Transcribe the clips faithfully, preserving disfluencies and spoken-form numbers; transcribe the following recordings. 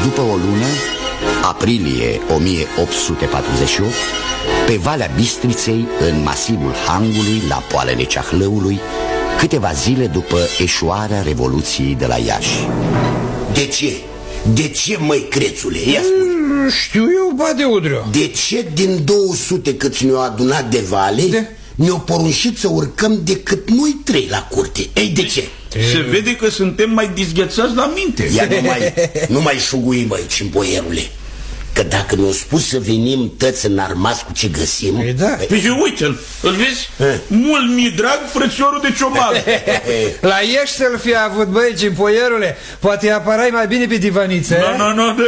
după o lună, aprilie o mie opt sute patruzeci și opt, pe Valea Bistriței, în masivul Hangului, la poalele Ceahlăului, câteva zile după eșuarea Revoluției de la Iași. De ce? De ce, măi, crețule? Ia spune. Știu eu, bade Udreu. De ce din două sute câți ne-au adunat de vale, de? ne-au poruncit să urcăm decât noi trei la curte? Ei, de ce? Se vede că suntem mai dizghețați la minte. Ia nu mai, nu mai șugui, măi, cimboierule. Că dacă ne-au spus să venim tăți înarmați cu ce găsim... E, da. Păi și uite-l, îl vezi? E? Mult mi-e drag frățiorul de ciomal. La Iași să-l fi avut, băi, cimboierule. Poate aparai mai bine pe divaniță. Nu, nu, nu.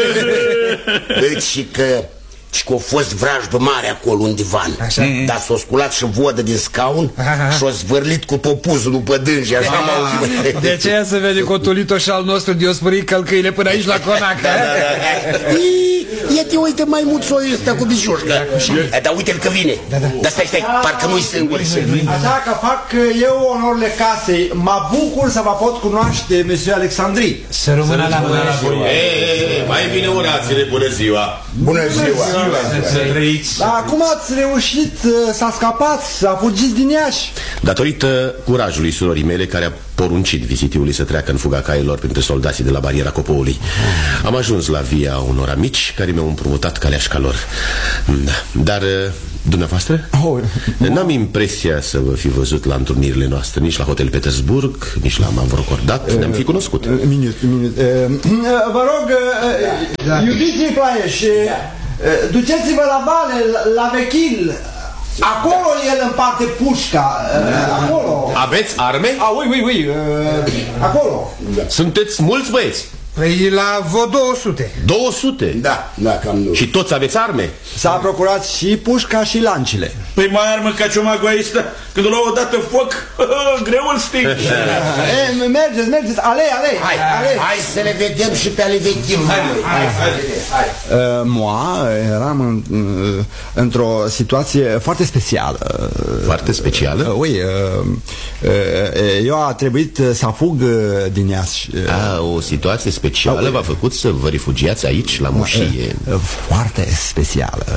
Deci că... și că a fost vrajdă mare acolo în divan. Așa. Dar s-a sculat și vodă din scaun și a zvârlit cu topuzul după dânge. Așa m-au auzit. De ce se vede cotolito și al nostru de-o spărit călcâile până aici la conac? Da, da, da. Ia te uite mai mult soiul ăsta cu bijușcă. Dar uite-l că vine. Da, da. Dar stai, stai, parcă nu-i singur. Așa că fac eu onorile casei. Mă bucur să vă pot cunoaște, Monsieur Alexandri. Să rămână la mână la voi. Mai bine orațiile, bună ziua. Bună ziua. Să trăiți. Dar cum ați reușit să scapați, să fugiți din Iași? Datorită curajului surorii mele, care a poruncit vizitiului să treacă în fuga cailor printre soldații de la bariera Copoului. Am ajuns la via unor amici care mi-au împrumutat caleașca lor. Da. Dar dumneavoastră? Oh, n-am impresia să vă fi văzut la întrunirile noastre, nici la Hotel Petersburg, nici la Mavrocordat. Ne-am fi cunoscut. Minut, minut. Vă rog, iubiții Plaieși, duceți-vă la vale, la Vechil. Acolo el împarte pușca. Acolo. Aveți arme? Ah, ui, ui, ui. Acolo. Sunteți mulți băieți? Păi la vreo două sute. două sute? Da, da, cam nu. Și toți aveți arme? S-a procurat și pușca și lancile. Păi mai armă ca ciomagul ăsta. Când o luă odată foc, greu îl sting. Mergeți, mergeți, alei, alei. Hai, alei. Hai să le vedem și pe ale vechilului. Hai, hai, hai, hai. Uh, moi eram în, uh, într-o situație foarte specială. Foarte specială? Uh, ui, uh, uh, eu a trebuit să fug uh, din Iași. Ah, o situație specială v-a făcut să vă refugiați aici, la Moșie. Foarte specială.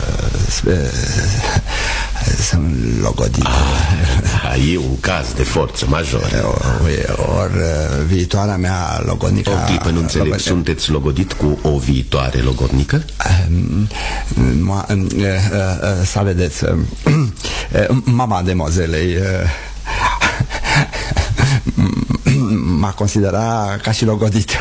Sunt logodit. Ah, e un caz de forță majoră. Ori viitoarea mea logodnică... O clipă, nu înțeleg, logodnică. Sunteți logodit cu o viitoare logodnică? Să vedeți, mama demozelei m-a considera ca și logodit.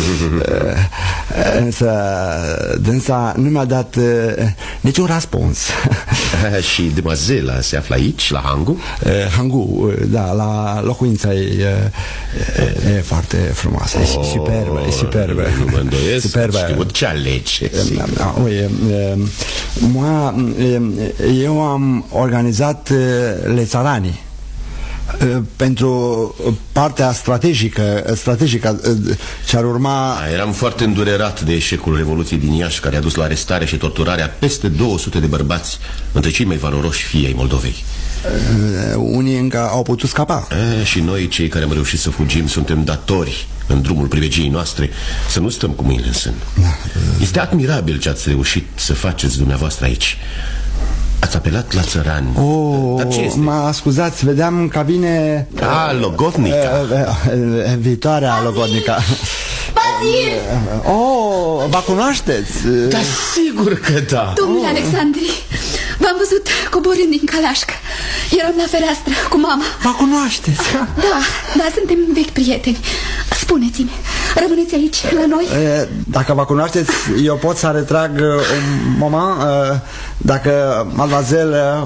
Însă dânsa nu mi-a dat uh, niciun răspuns. Și demoazela se află aici, la Hangu? Uh, Hangu, da, la locuința ei uh, e foarte frumoasă, oh, e superbă, e superbă. Nu mă îndoiesc, superbă. Știu ce alege. Uh, uh, uh, eu am organizat uh, Le Țaranii pentru partea strategică, strategică ce ar urma... A, eram foarte îndurerat de eșecul Revoluției din Iași, care a dus la arestare și torturarea peste două sute de bărbați, între cei mai valoroși fii ai Moldovei. Unii încă au putut scapa. A, și noi, cei care am reușit să fugim, suntem datori în drumul privegiei noastre să nu stăm cu mâinile în sân. Este admirabil ce ați reușit să faceți dumneavoastră aici. Ați apelat la țărani. Oh, mă scuzați, vedeam că vine... Ah, logodnica. Viitoarea logodnica. Bazil! Oh, vă cunoașteți? Da, sigur că da. Domnule Alexandri, v-am văzut coborând din calașcă. Eram la fereastră cu mama. Vă cunoașteți? Da, da, suntem vechi prieteni. Spuneți-mi, rămâneți aici la noi? Dacă vă cunoașteți, eu pot să retrag un moment. Dacă mademoiselle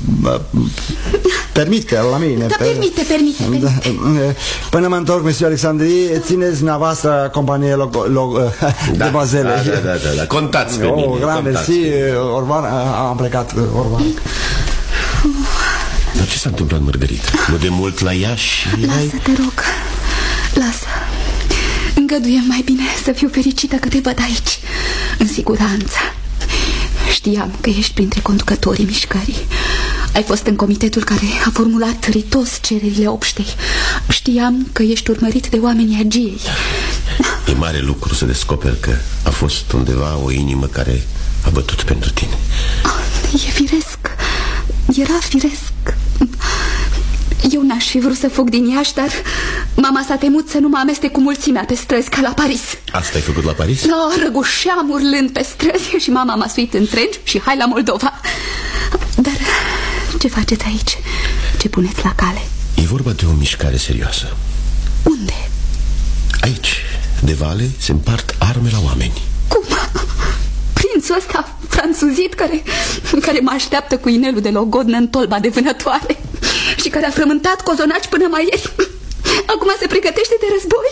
permite la mine. Da, permite, permite, permite. Până mă întorc, Monsieur Alexandri, țineți dumneavoastră companie de bazele. Da, da, da, da, contați pe mine. Oh, gran mersi, Orban, am plecat, Orban. Dar ce s-a întâmplat, Mărgărită? Nu de mult la Iași? Lasă, te rog, lasă. Îngăduie mai bine să fiu fericită că te văd aici, în siguranță. Știam că ești printre conducătorii mișcării. Ai fost în comitetul care a formulat ritos cererile obștei. Știam că ești urmărit de oamenii agiei. E mare lucru să descoperi că a fost undeva o inimă care a bătut pentru tine. E firesc. Era firesc. Eu n-aș fi vrut să fug din Iași, dar mama s-a temut să nu mă amestec cu mulțimea pe străzi ca la Paris. Asta ai făcut la Paris? Da, răgușeam urlând pe străzi și mama m-a suit în tren și hai la Moldova. Dar ce faceți aici? Ce puneți la cale? E vorba de o mișcare serioasă. Unde? Aici, de vale, se împart arme la oameni. Cum? Prințul ăsta franțuzit care, care mă așteaptă cu inelul de logodnă în tolba de vânătoare și care a frământat cozonaci până mai ieri, acum se pregătește de război?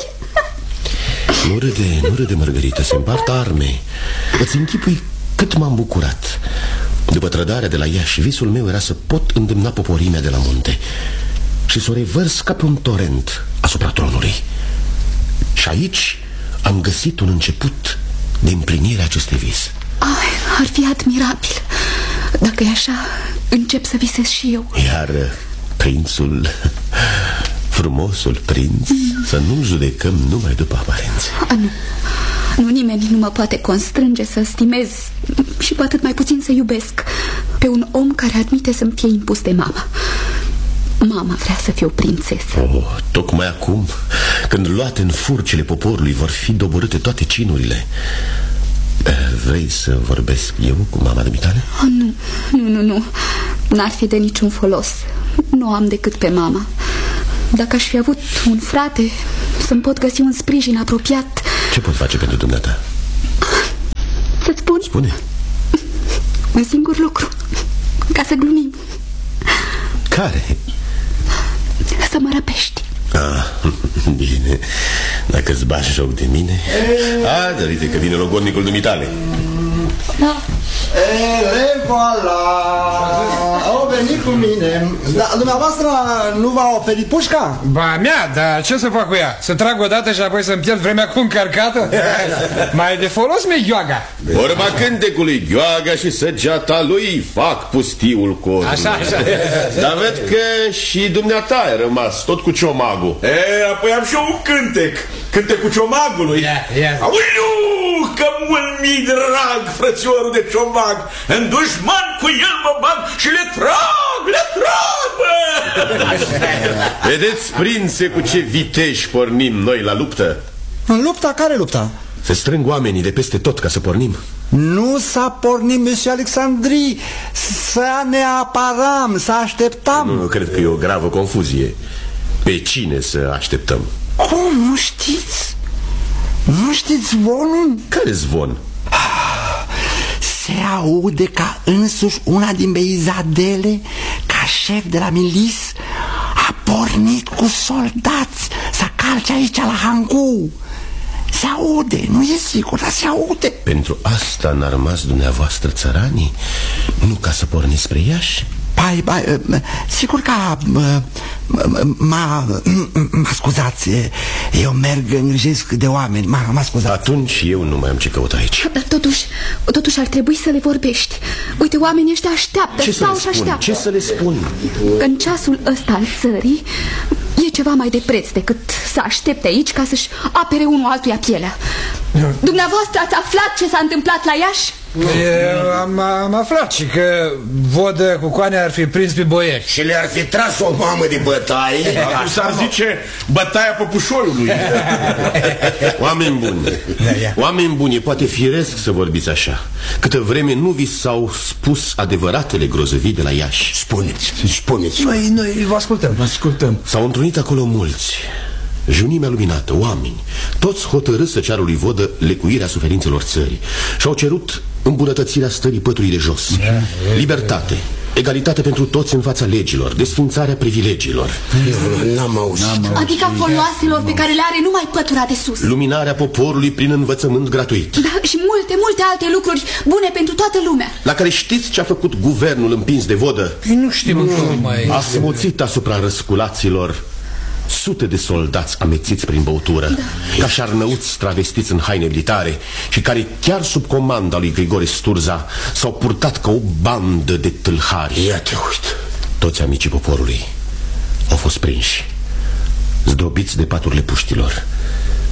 Nu râde, nu râde, Mărgărită, se împart arme. Îți închipui cât m-am bucurat. După trădarea de la Iași, visul meu era să pot îndemna poporimea de la munte și să o revărs ca pe un torent asupra tronului. Și aici am găsit un început de împlinirea acestui vis. Ai, ar fi admirabil. Dacă e așa, încep să visez și eu. Iar prințul, frumosul prinț, mm. să nu-l judecăm numai după aparențe. A, nu. Nu, nimeni nu mă poate constrânge să stimez și cu atât mai puțin să iubesc pe un om care admite să-mi fie impus de mama. Mama vrea să fiu prințesă. Oh, tocmai acum, când luate în furcile poporului vor fi doborâte toate cinurile, vrei să vorbesc eu cu mama dumitale? Oh, nu, nu, nu, nu. N-ar fi de niciun folos. Nu am decât pe mama. Dacă aș fi avut un frate, să-mi pot găsi un sprijin apropiat. Ce pot face pentru dumneata? Să-ți spun? Spune. Un singur lucru, ca să glumim. Care? Să mă răpești. Ah, bine. Dacă-ți bagi joc de mine. A, dar uite că vine logodnicul dumitale. Da. E, voilà. Au venit cu mine. Dar dumneavoastră nu v-a oferit pușca? Ba mea, dar ce să fac cu ea? Să trag o dată și apoi să-mi pierd vremea cu încărcată? Mai de folos mi-e gheoaga. Vorba cântecului, gheoaga și săgeata lui fac pustiul cornului. Așa, așa. Dar văd că și dumneata ai rămas tot cu ciomagul. E, apoi am și eu un cântec. Cântecul ciomagului. Ia, ia. Aoleu, că mult mi-i drag frățiorul de ciomag. În dușman cu el mă bag și le trag, le trag, bă! Vedeți, prințe, cu ce viteși pornim noi la luptă? În lupta? Care lupta? Se strâng oamenii de peste tot ca să pornim. Nu s-a pornit, Monsieur Alexandri. Să ne aparam, să așteptam. Nu, cred că e o gravă confuzie. Pe cine să așteptăm? Cum, nu știți? Nu știți zvonul? Care zvon? Se aude ca însuși una din beizadele, ca șef de la milis, a pornit cu soldați să calce aici la Hangu. Se aude, nu e sigur, dar se aude. Pentru asta n-a rămas dumneavoastră țăranii? Nu ca să porniți spre Iași? Pai, pai, sigur că m-a scuzați. Eu merg, îngrijesc de oameni. M-a scuzat. Atunci eu nu mai am ce căuta aici. Dar totuși, totuși ar trebui să le vorbești. Uite, oamenii ăștia așteaptă, Ce stau să și le spun? așteaptă. Ce să le spun? Că în ceasul ăsta al țării e ceva mai de preț decât să aștepte aici ca să-și apere unul altuia pielea. Dumneavoastră ați aflat ce s-a întâmplat la Iași? Eu am, am aflat și că Vodă cu Coane ar fi prins pe boieri. Și le-ar fi tras o mamă de bătaie. Acum s-ar zice bătaia păpușoiului. Oameni buni, oameni buni, e poate firesc să vorbiți așa. Câtă vreme nu vi s-au spus adevăratele grozăvii de la Iași. Spuneți, spuneți. Noi, noi vă ascultăm, vă ascultăm. S-au întrunit acolo mulți, junimea luminată, oameni, toți hotărâți să ceară lui Vodă lecuirea suferințelor țării și-au cerut îmbunătățirea stării pătului de jos, libertate, egalitate pentru toți în fața legilor, desfințarea privilegiilor. N-am auzit. Adică foloaselor pe care le are numai pătura de sus. Luminarea poporului prin învățământ gratuit. Da, și multe, multe alte lucruri bune pentru toată lumea. La care știți ce a făcut guvernul împins de Vodă? Ei, nu știm încă mai... A smuțit asupra răsculaților sute de soldați amețiți prin băutură, da, ca șarnăuți travestiți în haine militare și care, chiar sub comanda lui Grigore Sturza, s-au purtat ca o bandă de tâlhari. Ia te uit. Toți amicii poporului au fost prinși, zdrobiți de paturile puștilor.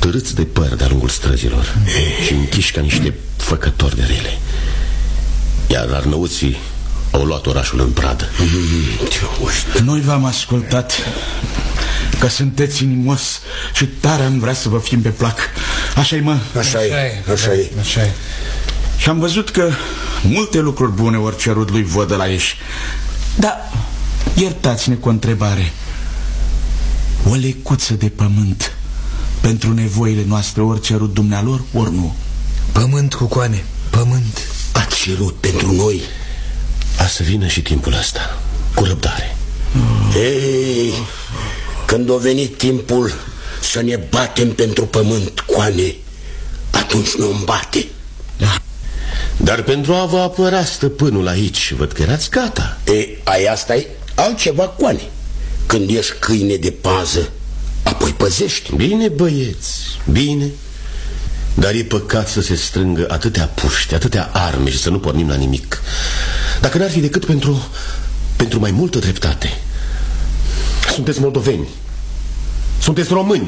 târâți de păr de-a lungul străzilor și închiși ca niște făcători de rele. Iar arnăuții au luat orașul în pradă. Noi v-am ascultat, că sunteți inimos și tare am vrea să vă fim pe plac. Așa-i, mă? Așa e, așa e. Așa e. Și am văzut că multe lucruri bune ori cerut lui Vodă la Ești. Dar iertați-ne cu o întrebare. O lecuță de pământ pentru nevoile noastre ori cerut dumnealor, ori nu? Pământ, cucoane, pământ. A cerut pentru noi. A să vină și timpul ăsta, cu răbdare. oh. Ei, când a venit timpul să ne batem pentru pământ, coane, atunci nu-mi bate. Da. Dar pentru a vă apăra stăpânul aici, văd că erați gata. E, ai asta e altceva, coane. Când ești câine de pază, apoi păzești. Bine, băieți, bine. Dar e păcat să se strângă atâtea puști, atâtea arme și să nu pornim la nimic. Dacă n-ar fi decât pentru, pentru mai multă dreptate. Sunteți moldoveni, sunteți români.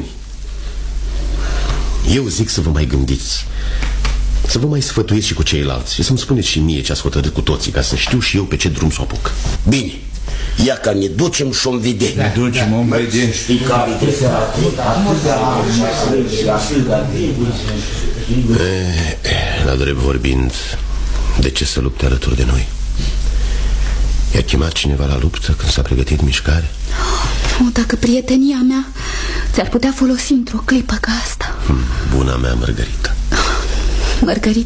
Eu zic să vă mai gândiți, să vă mai sfătuiți și cu ceilalți și să-mi spuneți și mie ce ați hotărât cu toții, ca să știu și eu pe ce drum să o apuc. Bine, ia ca ne ducem și om vede. Ne ducem, om vede. La drept vorbind, de ce să lupte alături de noi? I-a chemat cineva la luptă când s-a pregătit mișcare? Oh, dacă prietenia mea ți-ar putea folosi într-o clipă ca asta. hmm, Buna mea Mărgărită. Mărgărită